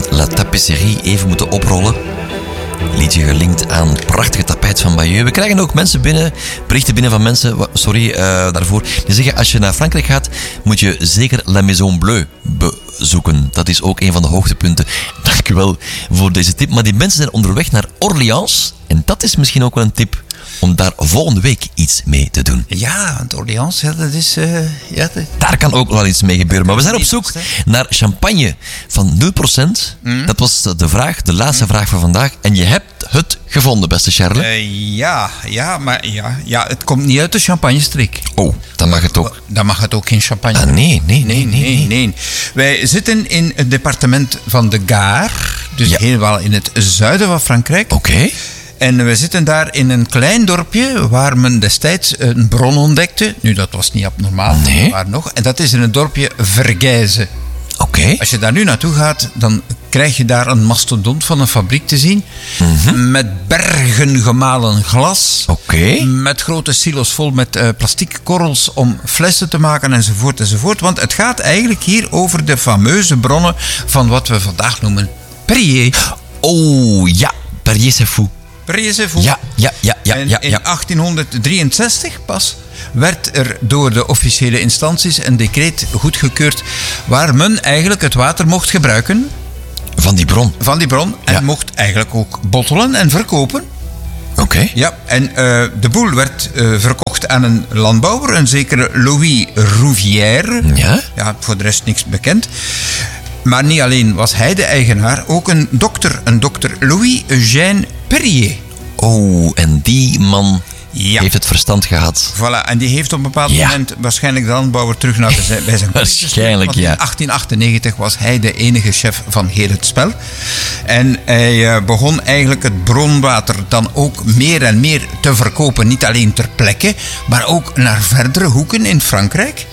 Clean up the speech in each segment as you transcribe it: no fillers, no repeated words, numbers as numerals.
van La Tapisserie even moeten oprollen. Liedje gelinkt aan het prachtige tapijt van Bayeux. We krijgen ook berichten binnen van mensen, daarvoor. Die zeggen, als je naar Frankrijk gaat, moet je zeker La Maison Bleue bezoeken. Dat is ook een van de hoogtepunten. Dank u wel voor deze tip. Maar die mensen zijn onderweg naar Orléans. En dat is misschien ook wel een tip om daar volgende week iets mee te doen. Ja, want Orléans, dat is... Daar kan ook wel iets mee gebeuren. Maar we zijn op zoek naar champagne van 0%. Dat was de laatste vraag van vandaag. En je hebt het gevonden, beste Charles. Maar het komt niet uit de champagnestreek. Oh, dan mag het ook. Dan mag het ook geen champagne. Ah, nee. Wij zitten in het departement van de Gare. Dus helemaal in het zuiden van Frankrijk. Oké. En we zitten daar in een klein dorpje waar men destijds een bron ontdekte. Nu, dat was niet abnormaal, maar nog. En dat is in het dorpje Vergijze. Oké. Als je daar nu naartoe gaat, dan krijg je daar een mastodont van een fabriek te zien. Met bergen gemalen glas. Oké. Met grote silo's vol met plastieke korrels om flessen te maken enzovoort. Want het gaat eigenlijk hier over de fameuze bronnen van wat we vandaag noemen Perrier. Oh ja, Perrier c'est fou. Ja. In 1863 pas werd er door de officiële instanties een decreet goedgekeurd waar men eigenlijk het water mocht gebruiken. Van die bron. En mocht eigenlijk ook bottelen en verkopen. Oké. Ja, en de boel werd verkocht aan een landbouwer, een zekere Louis Rouvière. Ja, voor de rest niks bekend. Maar niet alleen was hij de eigenaar, ook een dokter Louis-Eugène Perrier. Oh, en die man heeft het verstand gehad. Voilà, en die heeft op een bepaald moment waarschijnlijk de landbouwer terug bij zijn waarschijnlijk, in 1898 was hij de enige chef van heel het spel. En hij begon eigenlijk het bronwater dan ook meer en meer te verkopen. Niet alleen ter plekke, maar ook naar verdere hoeken in Frankrijk.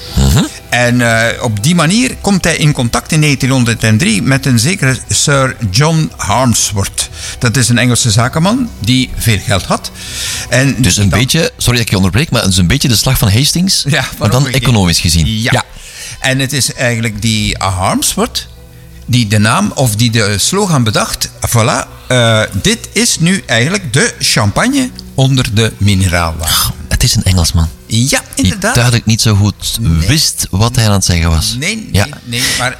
En op die manier komt hij in contact in 1903 met een zekere Sir John Harmsworth. Dat is een Engelse zakenman die veel geld had. En dus een beetje, sorry dat ik je onderbreek, maar het is een beetje de slag van Hastings, maar dan economisch gezien. Ja. En het is eigenlijk die Harmsworth die de naam of die de slogan bedacht. Voilà, dit is nu eigenlijk de champagne onder de mineraalwater. Het is een Engelsman. Ja, inderdaad. Die duidelijk niet zo goed wist wat hij aan het zeggen was. Nee, maar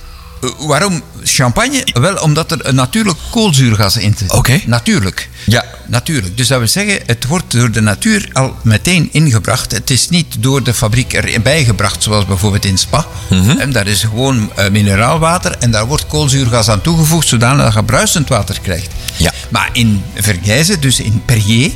waarom champagne? Wel, omdat er een natuurlijk koolzuurgas in zit. Oké. Natuurlijk. Ja. Natuurlijk. Dus dat wil zeggen, het wordt door de natuur al meteen ingebracht. Het is niet door de fabriek erbij gebracht, zoals bijvoorbeeld in Spa. En daar is gewoon mineraalwater en daar wordt koolzuurgas aan toegevoegd, zodanig dat je bruisend water krijgt. Ja. Maar in Vergijze, dus in Perrier,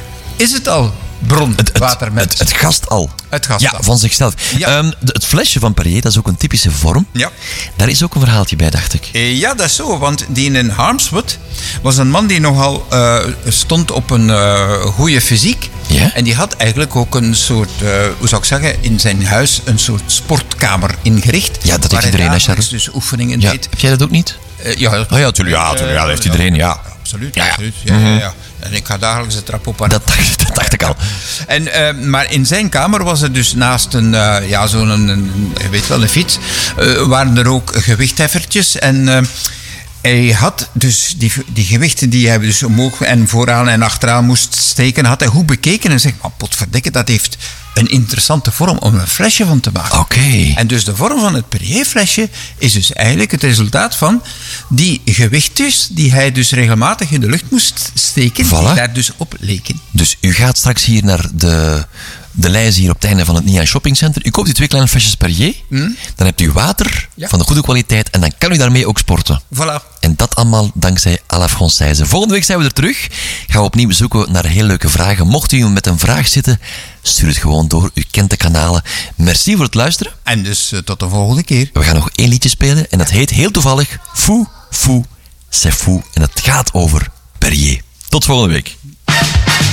is het al bronwater met... Het gast al. Het gast al. Van zichzelf. Ja. Het flesje van Perrier, dat is ook een typische vorm. Ja. Daar is ook een verhaaltje bij, dacht ik. Ja, dat is zo. Want die in Harmsworth was een man die nogal stond op een goede fysiek. Ja? En die had eigenlijk ook een soort, hoe zou ik zeggen, in zijn huis een soort sportkamer ingericht. Ja, dat heeft iedereen, hè, Charles? Dus oefeningen deed. Heb jij dat ook niet? Ja, natuurlijk. Ja, dat heeft iedereen, ja. Absoluut. Ja. En ik ga dagelijks de trap op. Dat dacht ik al. En, maar in zijn kamer was er dus naast een, je weet wel, een fiets, waren er ook gewichtheffertjes. En hij had dus die gewichten die hij dus omhoog en vooraan en achteraan moest steken, had hij goed bekeken en zegt, potverdikke, dat heeft een interessante vorm om een flesje van te maken. Oké. En dus de vorm van het Perrier-flesje is dus eigenlijk het resultaat van die gewichtjes die hij dus regelmatig in de lucht moest steken, die daar dus op leken. Dus u gaat straks hier naar de lijst hier op het einde van het Nia Shopping Center. U koopt die 2 kleine flesjes Perrier. Dan hebt u water van de goede kwaliteit en dan kan u daarmee ook sporten. Voilà. En dat allemaal dankzij à la Française. Volgende week zijn we er terug. Gaan we opnieuw zoeken naar heel leuke vragen. Mocht u met een vraag zitten, stuur het gewoon door. U kent de kanalen. Merci voor het luisteren. En dus tot de volgende keer. We gaan nog 1 liedje spelen en dat heet heel toevallig Fou, Fou, c'est fou. En het gaat over Perrier. Tot volgende week.